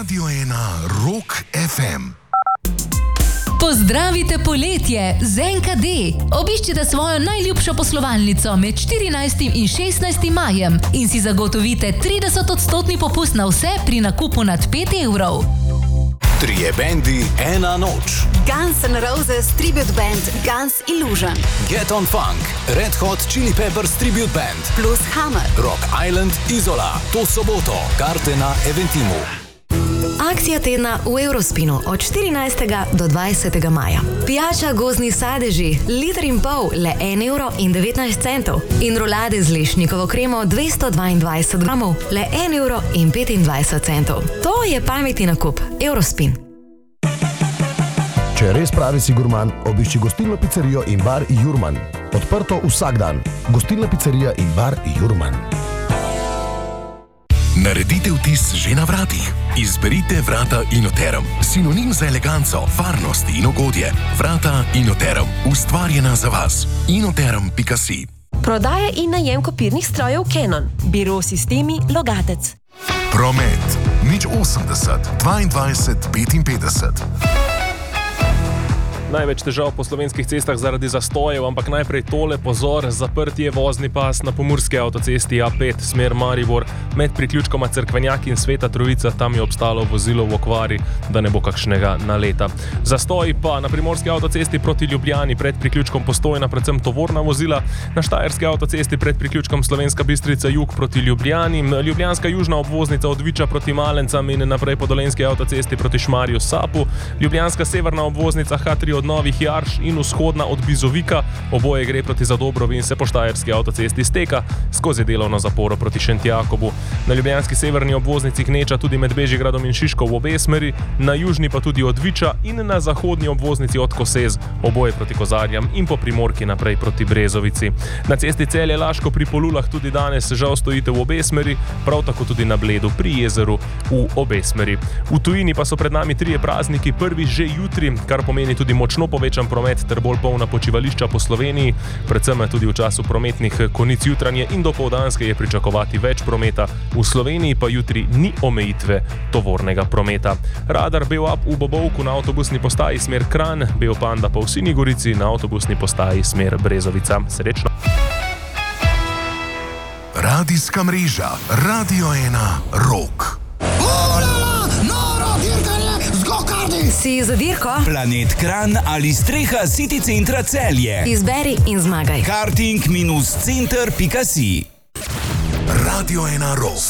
Radio 1 Rock FM. Pozdravite poletje z NKD. Obiščite svojo najljubšo poslovalnico med 14. in 16. majem in si zagotovite 30% popust na vse pri nakupu nad 5 evrov. Trije bendi, ena noč. Guns N' Roses tribute band Guns Illusion. Get on Funk, Red Hot Chili Peppers tribute band. Plus Hammer. Rock Island, Izola. To soboto. Karte na Eventimu. Akcija tedna v Eurospinu od 14. do 20. maja. Pijača gozdni sadeži, 1,5 l, le 1,19 €. In rolade z lešnikovo kremo 222 gramov, le 1,25 €. To je pametni nakup. Eurospin. Če res pravi si gurman, obišči gostilno pizzerijo in bar Jurman. Odprto vsak dan. Gostilna pizzerija in bar Jurman. Naredite vtis že na vratih. Izberite vrata Inoterum. Sinonim za eleganco, varnost in ugodje. Vrata Inoterum. Ustvarjena za vas. Inoterum.si. Prodaja in najem kopirnih strojev Canon. Biro Sistemi Logatec. Promet. 080 22 55. Največ težav po slovenskih cestah zaradi zastojev, ampak najprej tole, pozor, zaprt je vozni pas na pomurski avtocesti A5, smer Maribor, med priključkoma Cerkvenjak in Sveta Trojica, tam je obstalo vozilo v okvari, da ne bo kakšnega naleta. Zastoji pa na primorski avtocesti proti Ljubljani pred priključkom Postojna, predvsem tovorna vozila, na štajerski avtocesti pred priključkom Slovenska Bistrica jug proti Ljubljani, ljubljanska južna obvoznica od Viča proti Malencam in naprej po dolenjski avtocesti proti Šmarju Sapu, ljubljanska severna obvoznica H3 od Novih Jarš in vzhodna od Bizovika, oboje gre proti Zadobrovi in se po štajerski avtocesti steka skozi delovno zaporo proti Šentjakobu. Na ljubljanski severni obvoznici gneča tudi med Bežigradom in Šiško v obe smeri, na južni pa tudi od Viča in na zahodni obvoznici od Kosez, oboje proti Kozarjam in po Primorki naprej proti Brezovici. Na cesti Celje-Laško pri Polulah tudi danes žal stojite v obe smeri, prav tako tudi na Bledu pri jezeru v obe smeri. V tujini pa so pred nami trije prazniki, prvi že jutri, kar pomeni tudi močno povečan promet ter bolj polna počivališča po Sloveniji, predvsem tudi v času prometnih konic jutranje in dopoldanske je pričakovati več prometa. V Sloveniji pa jutri ni omejitve tovornega prometa. Radar Beoap v Bobovku na avtobusni postaji smer Kranj, Beopanda pa v Sinji Gorici na avtobusni postaji smer Brezovica. Srečno! Radijska mreža Radio 1 Rock. Si za dirko? Planet Kranj ali streha City centra Celje. Izberi in zmagaj. Karting-center.si. Radio 1 Rock.